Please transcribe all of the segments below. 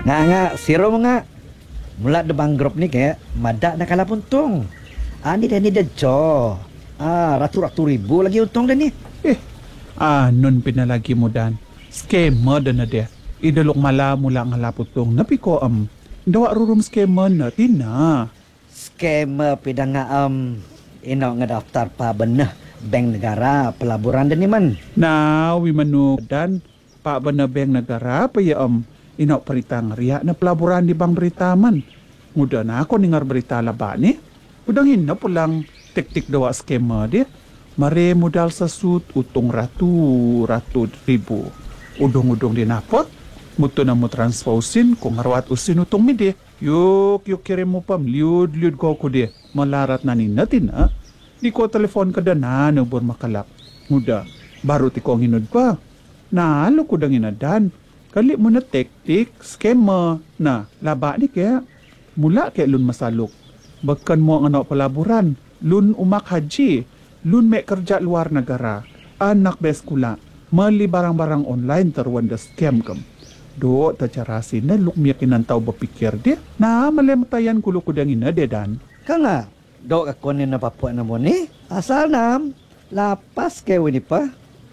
Nga, siro mo nga. Mula debang grup ni kaya, madak na kala puntong. Ani dah ni dah jo. Ratu-ratu ribu lagi untung dah ni. Nun pinalagi mo dan. Scammer dan na dia. Idalok mala mula nga laputong. Napiko dawa rurum scammer na tina. Scammer pidang nga ino nga daftar pa benah bank negara pelaburan dah ni man. Now, wimanu dan pa ba na beng negara pa inaw paritang riya na pelaburan di bang berita man. Muda na ako ningar berita laba ni. Udangin na pulang tik-tik dawa skema di. Mare modal sa sut utong ratu ribu. Udong-udong di napot. Muto na mo transposin kung harwat usin utong mi di. Yuk kirim mo pam liud ko di. Malarat na ninatin ha. Di ko telepon ka na nabor makalak. Muda, baru ti ko ang hinod pa. Nalo ko dang inadan. Kali mo na tektik, skema na laba ni kaya mula kay lun masalok. Bagkan mo ang anak palaburan, lun umak haji, lun may kerja luar negara, anak beskula, mali barang-barang online taruan da scam kam. Do ta carasin na lukmiyakin ang tao bapikir di, na malematayan kulo ko dang ina dedan. Ka nga, do ako ni napapuan na mo ni. Asal nam, lapas kay wini pa.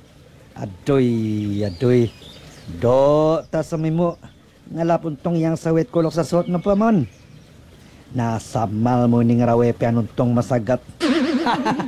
Adoy. Do, ta sa mo, ngalapuntong yang sawit kulok sa suot na pa man. Nasamal mo ning rawe pianuntong masagat.